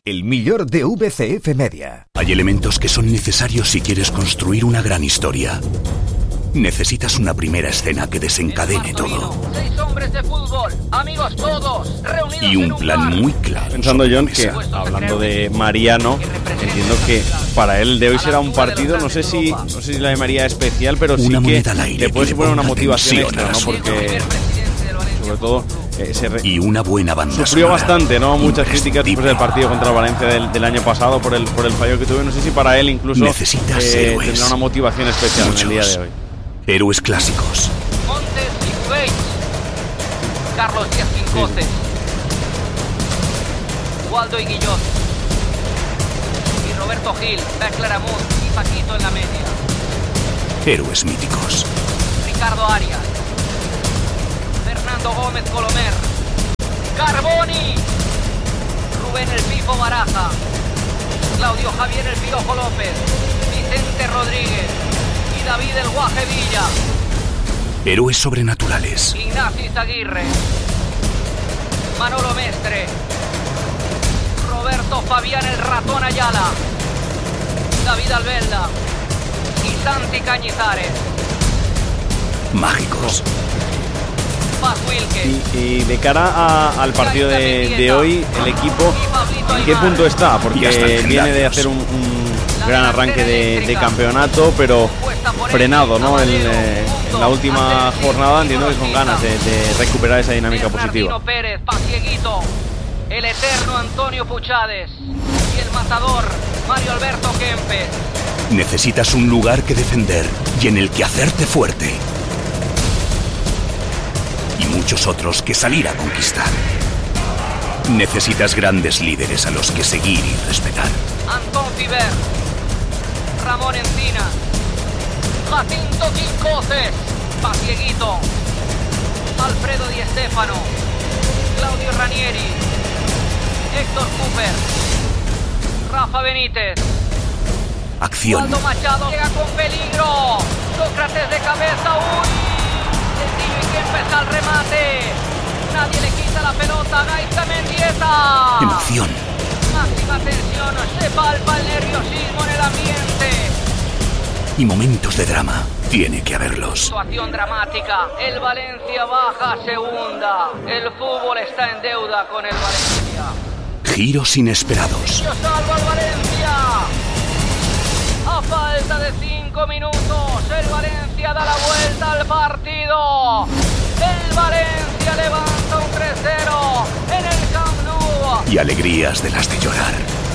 El millor de VCF Media. Hay elementos que son necesarios si quieres construir una gran historia. Necesitas una primera escena que desencadene todo. 6 hombres de fútbol, amigos todos, reunidos y un plan muy claro. Pensando, John, que hablando de Mariano, entiendo que para él de hoy será un partido, no sé si la llamaría especial, pero sí que le puede suponer una motivación extra, ¿no? Porque sobre todo y una buena banda sufrió bastante, ¿no? Muchas críticas después del partido contra el Valencia del año pasado por el fallo que tuvo. No sé si para él incluso tendrá una motivación especial en el día de hoy. Héroes clásicos. Montes y Cubeis. Carlos Díaz Quincoces. Waldo y Guillot. Y Roberto Gil, Beckler Amund y Paquito en la media. Héroes míticos. Ricardo Arias. Fernando Gómez Colomer. Carboni. Rubén El Pifo Baraja. Claudio Javier El Piojo López. Vicente Rodríguez. Y David El Guaje Villa. Héroes sobrenaturales. Ignacio Izaguirre. Manolo Mestre. Roberto Fabián El Ratón Ayala. David Albelda. Y Santi Cañizares. Mágicos. Paz Wilke. Y de cara al partido de hoy, el equipo, ¿en qué punto está? Porque viene de hacer un gran arranque de campeonato, pero frenado, ¿no? En la última jornada, entiendo que con ganas de recuperar esa dinámica positiva. Pérez, Pacieguito, el eterno Antonio Puchades y el matador Mario Alberto Kempes. Necesitas un lugar que defender y en el que hacerte fuerte. Y muchos otros que salir a conquistar. Necesitas grandes líderes a los que seguir y respetar. Antón Fiber, Ramón Encina, Jacinto Quincoces, Pacieguito, Alfredo Di Stéfano, Claudio Ranieri, Héctor Cooper, Rafa Benítez. Acción. Waldo Machado llega con peligro. Sócrates de cabeza. Sencillo y que empieza el remate. Nadie le quita la pelota. Gaita Mendieta. Emoción. Máxima tensión. Se palpa el nerviosismo en el ambiente. Y momentos de drama. Tiene que haberlos. Situación dramática. El Valencia baja a segunda. El fútbol está en deuda con el Valencia. Giros inesperados. Yo salvo al Valencia. A falta de 5 minutos, el Valencia da la vuelta al partido. El Valencia levanta un 3-0 en el Camp Nou. Y alegrías de las de llorar.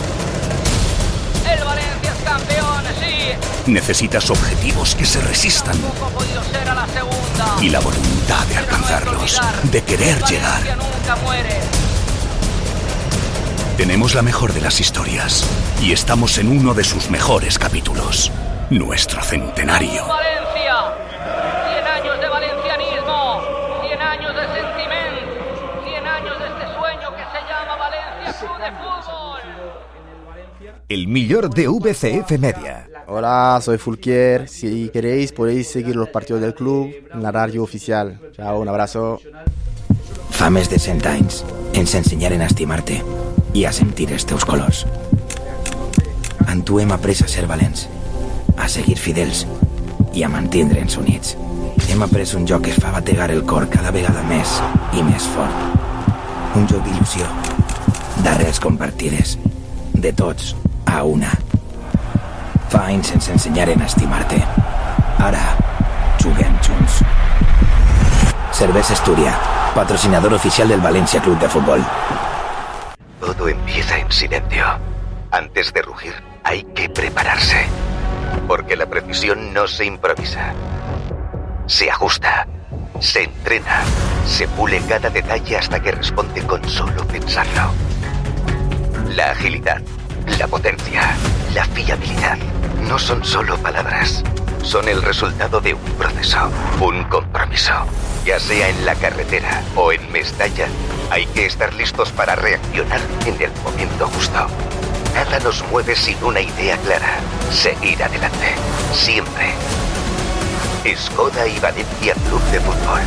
El Valencia es campeón, sí. Necesitas objetivos que se resistan. Tampoco ha podido ser a la segunda. Y la voluntad de alcanzarlos, de querer llegar. El Valencia nunca muere. Tenemos la mejor de las historias y estamos en uno de sus mejores capítulos. Nuestro centenario. Valencia. 100 años de valencianismo. 100 años de sentimiento. 100 años de este sueño que se llama Valencia Club de Fútbol. El millor de VCF Media. Hola, soy Fulquier. Si queréis podéis seguir los partidos del club en la radio oficial. Chao, un abrazo. Fa més de 100 anys ens ensenyaren a estimar-te i a sentir els teus colors. En tu hem après a ser valents, a seguir fidels i a mantindre'ns units. Hem après un joc que es fa bategar el cor cada vegada més i més fort. Un joc d'il·lusió, d'arrels compartides, de tots a una. Fa anys ens ensenyaren a estimar-te. Ara juguem junts. Cervesa Asturias, patrocinador oficial del Valencia Club de Fútbol. Todo empieza en silencio. Antes de rugir, hay que prepararse. Porque la precisión no se improvisa. Se ajusta, se entrena, se pule cada detalle hasta que responde con solo pensarlo. La agilidad, la potencia, la fiabilidad no son solo palabras. Son el resultado de un proceso, un compromiso. Ya sea en la carretera o en Mestalla, hay que estar listos para reaccionar en el momento justo. Nada nos mueve sin una idea clara. Seguir adelante. Siempre. Skoda y Valencia Club de Fútbol.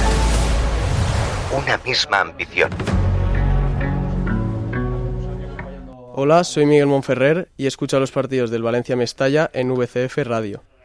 Una misma ambición. Hola, soy Miguel Monferrer y escucho los partidos del Valencia Mestalla en VCF Radio.